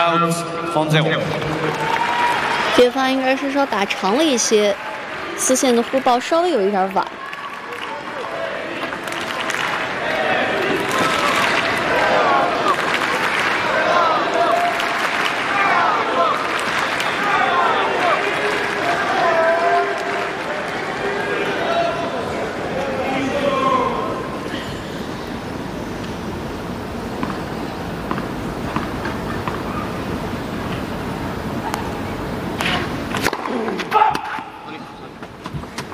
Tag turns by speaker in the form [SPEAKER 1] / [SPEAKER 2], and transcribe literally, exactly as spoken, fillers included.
[SPEAKER 1] out von zero。
[SPEAKER 2] 对方应该是说打长了一些，丝线的互爆稍微有一点晚。